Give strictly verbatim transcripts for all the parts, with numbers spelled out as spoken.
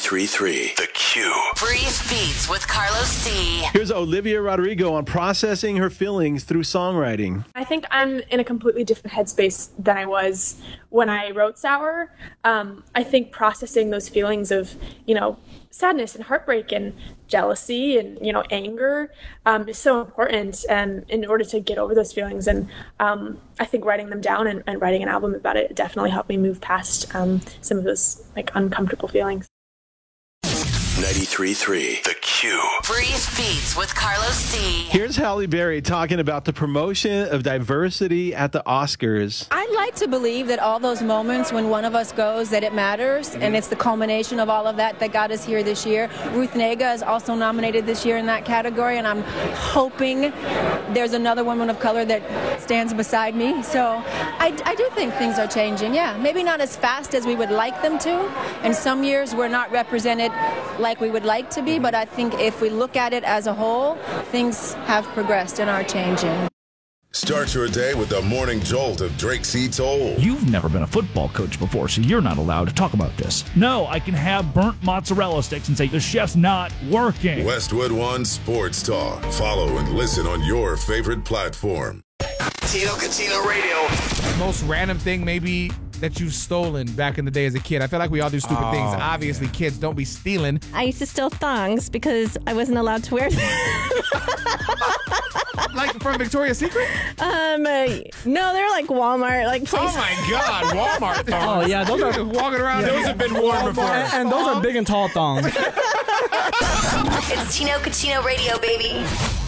ninety-three point three The Q. Brief Beats with Carlos D. Here's Olivia Rodrigo on processing her feelings through songwriting. I think I'm in a completely different headspace than I was when I wrote Sour. Um, I think processing those feelings of, you know, sadness and heartbreak and jealousy and, you know, anger um, is so important, and in order to get over those feelings. And um, I think writing them down and, and writing an album about it definitely helped me move past um, some of those like uncomfortable feelings. ninety-three point three The Q. Brief Beats with Carlos D. Here's Halle Berry talking about the promotion of diversity at the Oscars. I'd like to believe that all those moments when one of us goes, that it matters, and it's the culmination of all of that that got us here this year. Ruth Negga is also nominated this year in that category, and I'm hoping there's another woman of color that stands beside me. So I, I do think things are changing, yeah. Maybe not as fast as we would like them to, and some years we're not represented like we would like to be, but I think if we look at it as a whole, things have progressed and are changing. Start your day with the morning jolt of Drake C. Toll. You've never been a football coach before, so you're not allowed to talk about this. No, I can have burnt mozzarella sticks and say the chef's not working. Westwood One Sports Talk. Follow and listen on your favorite platform. Tino Catino Radio. Most random thing maybe that you've stolen back in the day as a kid. I feel like we all do stupid oh, things. Obviously, yeah. kids don't be stealing. I used to steal thongs because I wasn't allowed to wear them. Like from Victoria's Secret? Um, uh, no, they're like Walmart. Like oh my God, Walmart thongs. Oh yeah, those are walking around. Yeah, those have been worn before. And, and those are big and tall thongs. It's Tino Catino Radio, baby.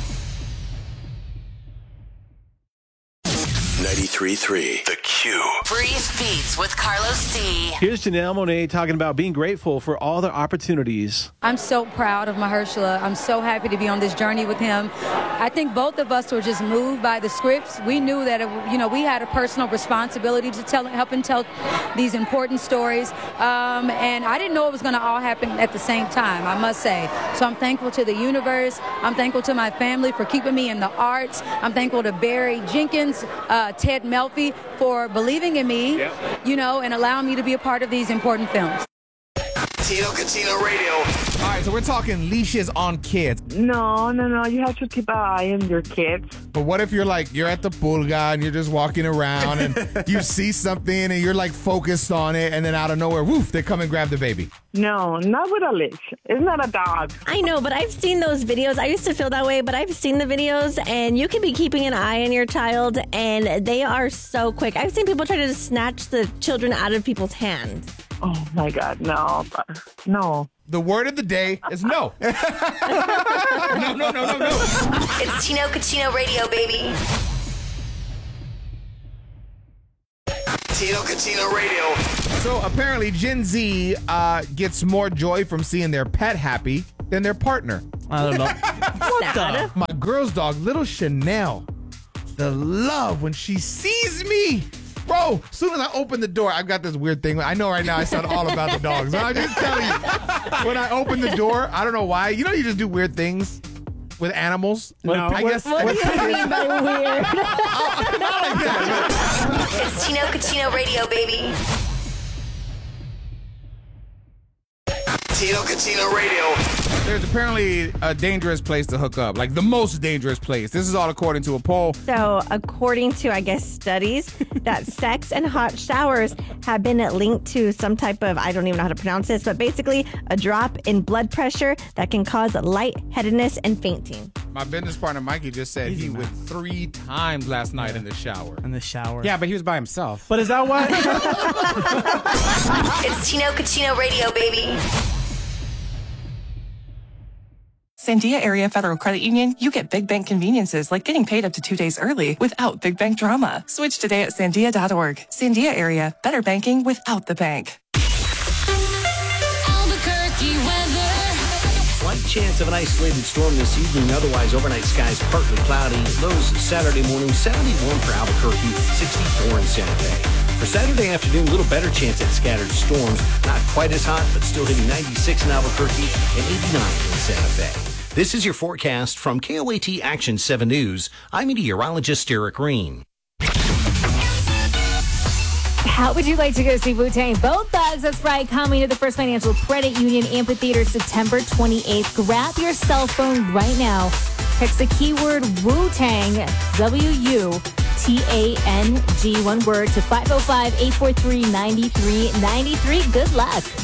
ninety-three point three The Q. Brief Beats with Carlos D. Here's Janelle Monáe talking about being grateful for all the opportunities. I'm so proud of Mahershala. I'm so happy to be on this journey with him. I think both of us were just moved by the scripts. We knew that, it, you know, we had a personal responsibility to tell, help and tell these important stories. Um, and I didn't know it was going to all happen at the same time, I must say. So I'm thankful to the universe. I'm thankful to my family for keeping me in the arts. I'm thankful to Barry Jenkins, uh, Ted Melfi for believing in me, yep. you know, and allowing me to be a part of these important films. Tino Catino Radio. All right, so we're talking leashes on kids. No, no, no. You have to keep an eye on your kids. But what if you're like, you're at the pulga and you're just walking around and you see something and you're like focused on it, and then out of nowhere, woof, they come and grab the baby. No, not with a leash. It's not a dog. I know, but I've seen those videos. I used to feel that way, but I've seen the videos, and you can be keeping an eye on your child, and they are so quick. I've seen people try to snatch the children out of people's hands. Oh, my God, no. No. The word of the day is no. no, no, no, no, no. It's Tino Catino Radio, baby. Tino Catino Radio. So apparently Gen Z uh, gets more joy from seeing their pet happy than their partner. I don't know. What the? My girl's dog, little Chanel, the love when she sees me. Bro, as soon as I open the door, I've got this weird thing. I know right now I sound all about the dogs. But I'm just telling you, when I open the door, I don't know why. You know you just do weird things with animals? No. I guess. What do you mean by weird? Not like that. It's Tino Catino Radio, baby. Tino Catino Radio. There's apparently a dangerous place to hook up, like the most dangerous place. This is all according to a poll. So, according to, I guess, studies, that sex and hot showers have been linked to some type of, I don't even know how to pronounce this, but basically a drop in blood pressure that can cause lightheadedness and fainting. My business partner, Mikey, just said Easy, he man. went three times last night yeah. in the shower. In the shower. Yeah, but he was by himself. But is that what? It's Tino Catino Radio, baby. Sandia Area Federal Credit Union, you get big bank conveniences like getting paid up to two days early without big bank drama. Switch today at sandia dot org. Sandia Area, better banking without the bank. Albuquerque weather. Slight chance of an isolated storm this evening. Otherwise, overnight skies partly cloudy. Lows Saturday morning, seventy-one for Albuquerque, sixty-four in Santa Fe. For Saturday afternoon, a little better chance at scattered storms. Not quite as hot, but still hitting ninety-six in Albuquerque and eighty-nine in Santa Fe. This is your forecast from K O A T Action seven News. I'm meteorologist Eric Green. How would you like to go see Wu-Tang? Both Thugs, that's right, coming to the First Financial Credit Union Amphitheater September twenty-eighth. Grab your cell phone right now. Text the keyword Wu-Tang, W U T A N G, one word, to five oh five, eight four three, nine three nine three. Good luck.